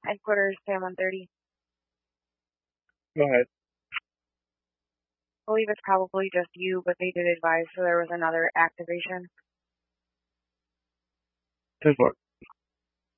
Headquarters, Sam 130. Go ahead. I believe it's probably just you, but they did advise so there was another activation. 10-4.